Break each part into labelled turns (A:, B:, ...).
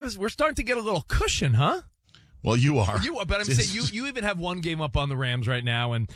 A: we're starting to get a little cushion, huh?
B: Well, you are.
A: But I'm saying you even have one game up on the Rams right now, and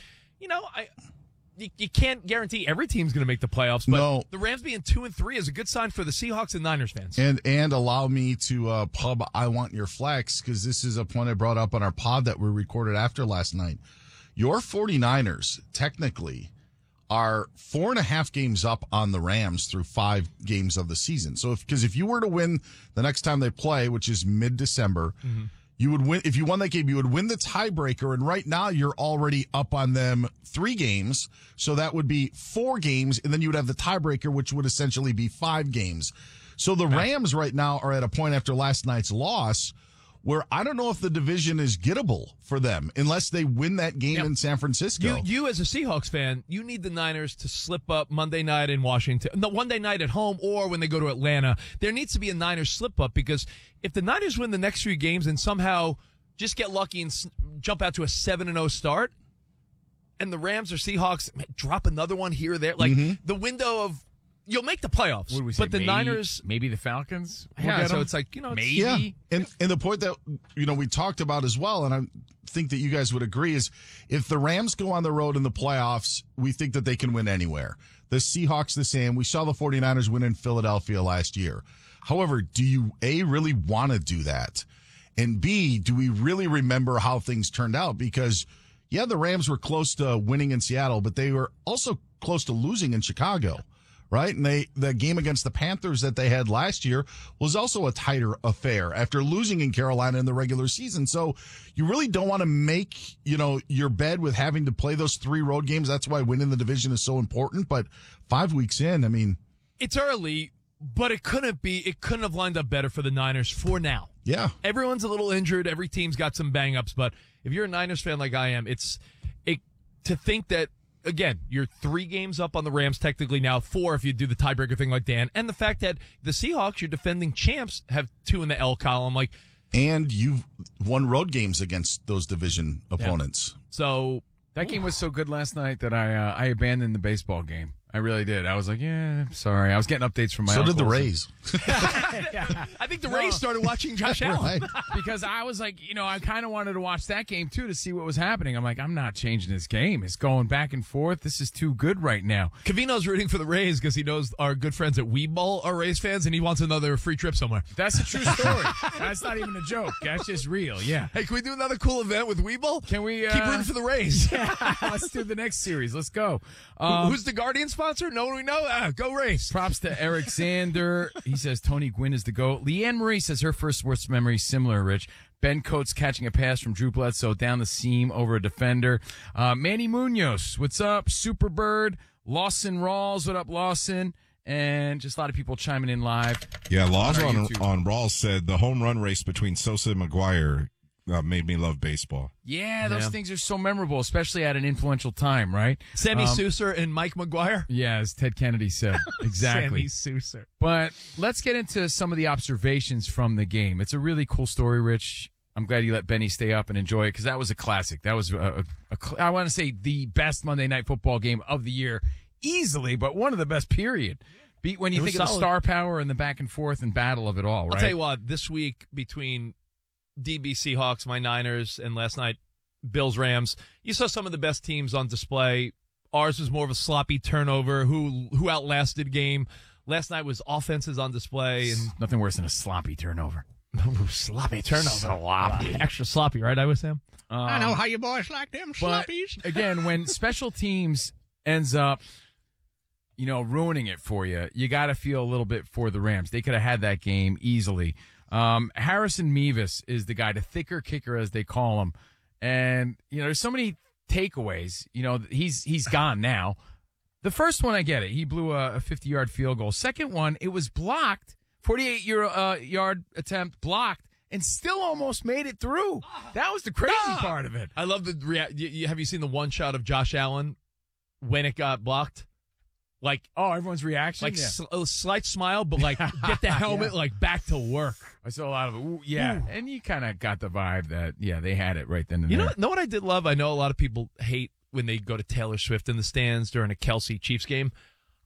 A: you can't guarantee every team's going to make the playoffs. But the Rams being 2-3 is a good sign for the Seahawks and Niners fans.
B: And allow me to pub I want your flex, because this is a point I brought up on our pod that we recorded after last night. Your 49ers technically are 4.5 games up on the Rams through 5 games of the season. So if you were to win the next time they play, which is mid-December, you would win. If you won that game, you would win the tiebreaker. And right now you're already up on them 3 games. So that would be 4 games. And then you would have the tiebreaker, which would essentially be 5 games. So the Rams right now are at a point after last night's loss where I don't know if the division is gettable for them unless they win that game in San Francisco.
A: You as a Seahawks fan, you need the Niners to slip up Monday night in Washington. No, Monday night at home or when they go to Atlanta. There needs to be a Niners slip up, because if the Niners win the next 3 games and somehow just get lucky and jump out to a 7-0 start, and the Rams or Seahawks drop another one here or there, the window of you'll make the playoffs.
C: What do we say?
A: But the Niners,
C: maybe the Falcons.
A: So it's like,
C: maybe.
B: Yeah. And the point that we talked about as well, and I think that you guys would agree, is if the Rams go on the road in the playoffs, we think that they can win anywhere. The Seahawks the same. We saw the 49ers win in Philadelphia last year. However, do you A, really want to do that? And B, do we really remember how things turned out? Because the Rams were close to winning in Seattle, but they were also close to losing in Chicago. Right? And the game against the Panthers that they had last year was also a tighter affair after losing in Carolina in the regular season. So you really don't want to make, your bed with having to play those 3 road games. That's why winning the division is so important. But 5 weeks in,
A: it's early, but it couldn't have lined up better for the Niners for now.
B: Yeah.
A: Everyone's a little injured. Every team's got some bang-ups. But if you're a Niners fan like I am, to think that, again, you're 3 games up on the Rams, technically now 4 if you do the tiebreaker thing like Dan. And the fact that the Seahawks, your defending champs, have 2 in the L column.
B: And you've won road games against those division opponents.
A: Yeah. So
C: that game was so good last night that I abandoned the baseball game. I really did. I was like, I'm sorry. I was getting updates from my
B: So
C: uncles.
B: Did the Rays.
A: I think the Rays started watching Josh Allen.
B: Right.
C: Because I was like, I kind of wanted to watch that game too to see what was happening. I'm like, I'm not changing this game. It's going back and forth. This is too good right now.
A: Cavino's rooting for the Rays because he knows our good friends at Weeball are Rays fans, and he wants another free trip somewhere.
C: That's a true story. That's not even a joke. That's just real. Yeah.
A: Hey, can we do another cool event with Weeball?
C: Can we
A: keep rooting for the Rays?
C: Yeah, let's do the next series. Let's go.
A: Who's the Guardian sponsor? No one we know? Go Rays.
C: Props to Eric Sander. He says Tony Gwynn is the GOAT. Leanne Marie says her first sports memory similar, Rich. Ben Coates catching a pass from Drew Bledsoe down the seam over a defender. Manny Munoz, what's up? Superbird. Lawson Rawls, what up, Lawson? And just a lot of people chiming in live.
D: Yeah, Laws on Rawls said the home run race between Sosa and McGuire made me love baseball.
C: Yeah, those things are so memorable, especially at an influential time, right?
A: Sammy Sosa and Mike McGuire?
C: Yeah, as Ted Kennedy said. Exactly.
A: Sammy Sosa.
C: But let's get into some of the observations from the game. It's a really cool story, Rich. I'm glad you let Benny stay up and enjoy it, because that was a classic. That was, I want to say, the best Monday Night Football game of the year, easily, but one of the best, period. When you think of the star power and the back and forth and battle of it all, right?
A: I'll tell you what, this week between DB Seahawks, my Niners, and last night Bills Rams, you saw some of the best teams on display. Ours was more of a sloppy turnover. Who outlasted game? Last night was offenses on display, and
C: nothing worse than a sloppy turnover.
A: Sloppy turnover.
C: Sloppy.
A: Extra sloppy, right, I was Sam?
E: I know how you boys like them sloppies.
C: Again, when special teams ends up, ruining it for you, you got to feel a little bit for the Rams. They could have had that game easily. Harrison Mevis is the guy, the thicker kicker, as they call him. And, there's so many takeaways. He's gone now. The first one, I get it. He blew a 50-yard field goal. Second one, it was blocked. 48-yard attempt blocked, and still almost made it through. That was the crazy part of it.
A: I love the have you seen the one shot of Josh Allen when it got blocked?
C: Everyone's reaction?
A: A slight smile, but get the helmet, back to work.
C: I saw a lot of it. Ooh, yeah. Ooh. And you kind of got the vibe that, they had it right then and there.
A: Know what I did love? I know a lot of people hate when they go to Taylor Swift in the stands during a Kelsey Chiefs game.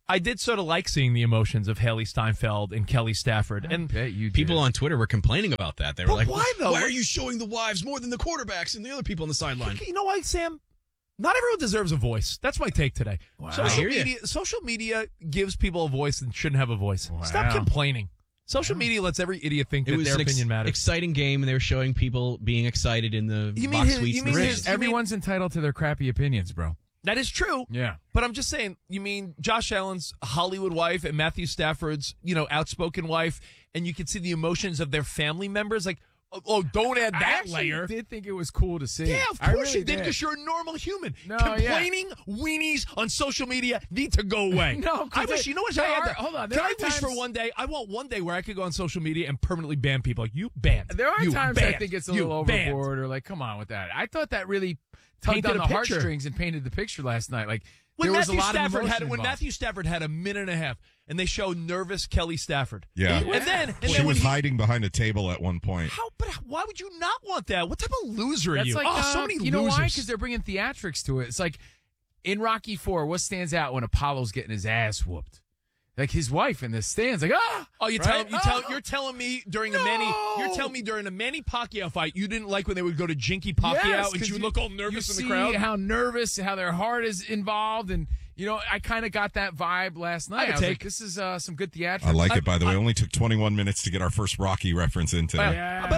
A: I did sort of like seeing the emotions of Haley Steinfeld and Kelly Stafford. And
F: people on Twitter were complaining about that. They were like,
A: why, though?
F: Why are you showing the wives more than the quarterbacks and the other people on the sideline?
A: You know what, Sam? Not everyone deserves a voice. That's my take today.
F: Wow.
A: Social media gives people a voice and shouldn't have a voice.
C: Wow.
A: Stop complaining. Social media lets every idiot think that their opinion matters.
F: Exciting game, and they were showing people being excited in the box suites.
C: Everyone's entitled to their crappy opinions, bro.
A: That is true.
C: Yeah.
A: But I'm just saying, you mean Josh Allen's Hollywood wife and Matthew Stafford's, outspoken wife, and you can see the emotions of their family members? Like, oh, don't add that layer.
C: I did think it was cool to see.
A: Yeah, of course you did, because you're a normal human. Complaining weenies on social media need to go away.
C: No,
A: I wish,
C: hold on.
A: Can I wish for one day? I want one day where I could go on social media and permanently ban people. Like, you banned.
C: There are times
A: banned.
C: I think it's a little overboard, or like, come on with that. I thought that really tugged on the heartstrings and painted the picture last night. Like, there was a lot of emotion involved.
A: When Matthew Stafford had a minute and a half, and they show nervous Kelly Stafford.
D: Yeah.
A: And then
D: she was hiding behind a table at one point.
A: But why would you not want that? What type of loser are you?
C: Like,
A: so many losers.
C: You know why? Because they're bringing theatrics to it. It's like in Rocky IV, what stands out when Apollo's getting his ass whooped? Like his wife in the stands, like,
A: you're telling me during a Manny Pacquiao fight, you didn't like when they would go to Jinky Pacquiao and she would look all nervous in the crowd?
C: You see how nervous, how their heart is involved, and I kind of got that vibe last night. I was like, this is some good theatrics.
D: I like it, by the way. It only took 21 minutes to get our first Rocky reference in today.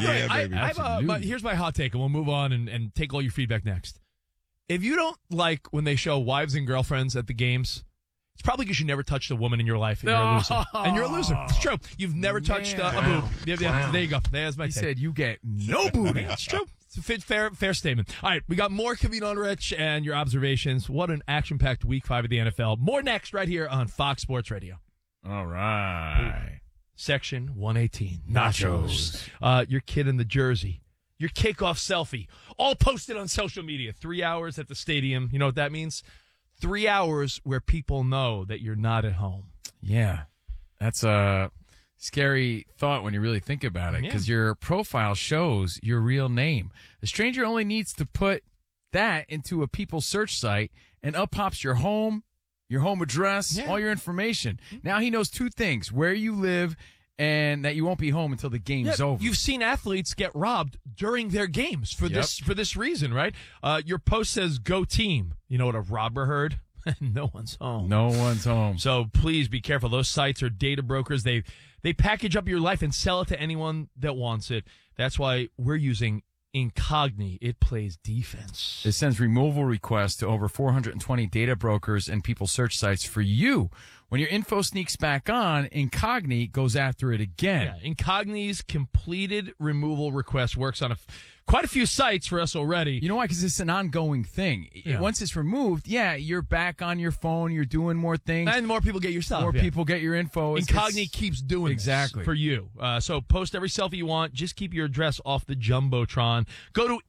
A: Baby. Here's my hot take, and we'll move on and take all your feedback next. If you don't like when they show wives and girlfriends at the games, it's probably because you never touched a woman in your life, and you're a loser. And you're a loser. It's true. You've never touched a boob. Yeah, there you go. There's my take.
C: He said you get no booby.
A: It's true. It's a fair statement. All right, we got more Kaveen on Rich and your observations. What an action-packed Week 5 of the NFL. More next right here on Fox Sports Radio.
C: All right.
A: Section 118. Nachos. Your kid in the jersey. Your kickoff selfie. All posted on social media. 3 hours at the stadium. You know what that means? 3 hours where people know that you're not at home.
C: Yeah. That's a scary thought when you really think about it, because your profile shows your real name. A stranger only needs to put that into a People search site, and up pops your home address, all your information. Now he knows two things: where you live and that you won't be home until the game's over.
A: You've seen athletes get robbed during their games for this reason, right? Your post says, "Go team." You know what a robber heard? No one's home.
C: No one's home.
A: So please be careful. Those sites are data brokers. They package up your life and sell it to anyone that wants it. That's why we're using Incogni. It plays defense.
C: It sends removal requests to over 420 data brokers and People search sites for you. When your info sneaks back on, Incogni goes after it again.
A: Yeah, Incogni's completed removal request works on quite a few sites for us already.
C: You know why? Because it's an ongoing thing. Yeah. Once it's removed, you're back on your phone. You're doing more things.
A: And more people get your stuff.
C: More people get your info.
A: Incogni keeps doing
C: exactly
A: this for you. So post every selfie you want. Just keep your address off the Jumbotron. Go to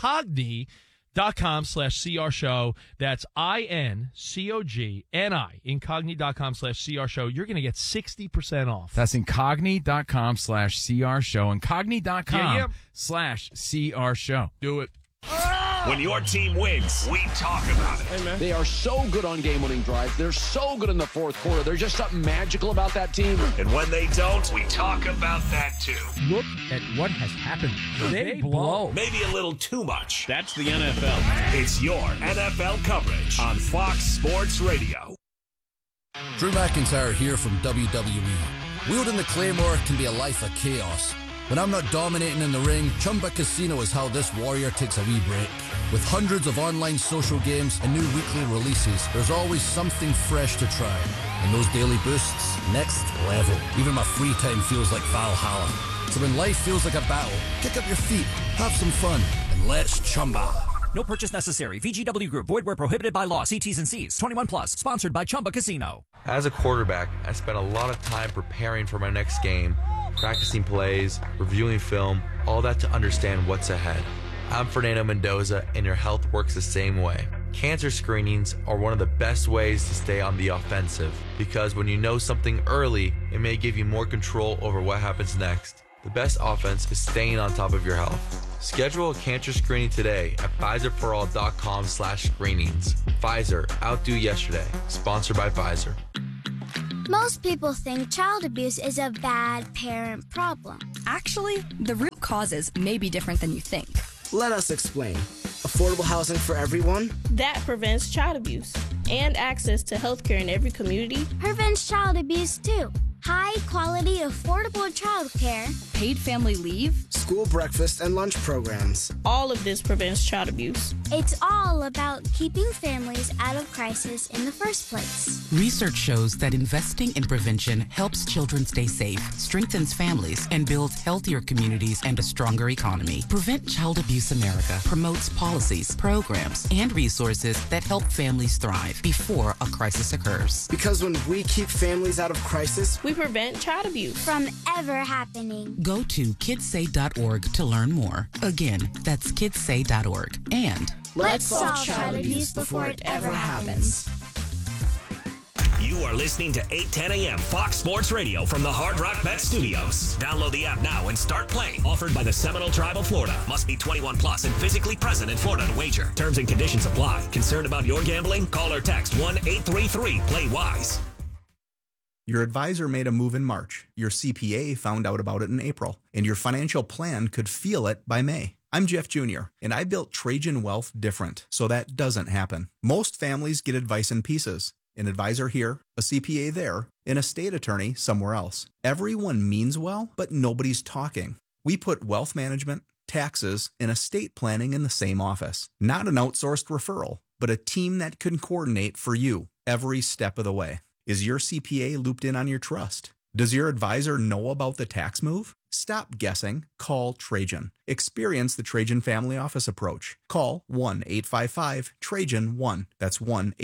A: Incogni.com/CR show. That's INCOGNI. Incogni.com/CR show. You're going to get 60% off.
C: That's Incogni.com/CR show. Incogni.com/CR show.
A: Do it.
G: When your team wins, we talk about it.
H: Hey, they are so good on game-winning drives. They're so good in the fourth quarter. There's just something magical about that team.
G: And when they don't, we talk about that too.
E: Look at what has happened. They blow.
G: Maybe a little too much.
E: That's the NFL.
G: It's your NFL coverage on Fox Sports Radio.
I: Drew McIntyre here from WWE. Wielding the Claymore can be a life of chaos. When I'm not dominating in the ring, Chumba Casino is how this warrior takes a wee break. With hundreds of online social games and new weekly releases, there's always something fresh to try. And those daily boosts, next level. Even my free time feels like Valhalla. So when life feels like a battle, kick up your feet, have some fun, and let's Chumba.
J: No purchase necessary. VGW Group. Void where prohibited by law. See T's and C's. 21 plus. Sponsored by Chumba Casino.
K: As a quarterback, I spent a lot of time preparing for my next game, practicing plays, reviewing film, all that to understand what's ahead. I'm Fernando Mendoza, and your health works the same way. Cancer screenings are one of the best ways to stay on the offensive, because when you know something early, it may give you more control over what happens next. The best offense is staying on top of your health. Schedule a cancer screening today at PfizerForAll.com/screenings. Pfizer, outdo yesterday. Sponsored by Pfizer.
L: Most people think child abuse is a bad parent problem.
M: Actually, the root causes may be different than you think.
N: Let us explain. Affordable housing for everyone?
O: That prevents child abuse. And access to healthcare in every community
L: prevents child abuse too. High quality, affordable childcare,
M: paid family leave,
N: school breakfast and lunch programs.
O: All of this prevents child abuse.
L: It's all about keeping families out of crisis in the first place.
P: Research shows that investing in prevention helps children stay safe, strengthens families, and builds healthier communities and a stronger economy. Prevent Child Abuse America promotes policies, programs, and resources that help families thrive before a crisis occurs.
N: Because when we keep families out of crisis,
O: we prevent child abuse
L: from ever happening.
P: Go to kidssay.org to learn more. Again, that's kidssay.org. And
L: let's solve child abuse before it ever happens.
G: You are listening to 810 a.m. Fox Sports Radio from the Hard Rock Bet Studios. Download the app now and start playing. Offered by the Seminole Tribe of Florida. Must be 21 plus and physically present in Florida to wager. Terms and conditions apply. Concerned about your gambling? Call or text 1-833-PLAY-WISE.
Q: Your advisor made a move in March, your CPA found out about it in April, and your financial plan could feel it by May. I'm Jeff Jr., and I built Trajan Wealth different, so that doesn't happen. Most families get advice in pieces. An advisor here, a CPA there, an estate attorney somewhere else. Everyone means well, but nobody's talking. We put wealth management, taxes, and estate planning in the same office. Not an outsourced referral, but a team that can coordinate for you every step of the way. Is your CPA looped in on your trust? Does your advisor know about the tax move? Stop guessing. Call Trajan. Experience the Trajan Family Office approach. Call 1-855-TRAJAN-1. That's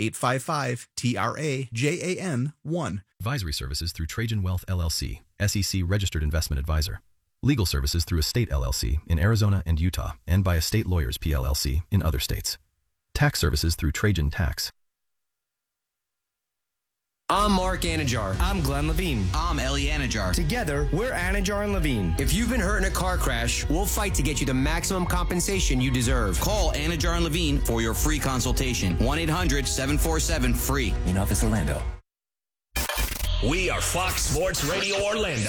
Q: 1-855-TRAJAN-1.
R: Advisory services through Trajan Wealth LLC, SEC registered investment advisor. Legal services through Estate LLC in Arizona and Utah, and by Estate Lawyers PLLC in other states. Tax services through Trajan Tax.
S: I'm Mark Anajar. I'm Glenn Levine. I'm Ellie Anajar. Together, we're Anajar and Levine. If you've been hurt in a car crash, we'll fight to get you the maximum compensation you deserve. Call Anajar and Levine for your free consultation. 1-800-747-FREE.
G: In Office Orlando. We are Fox Sports Radio Orlando.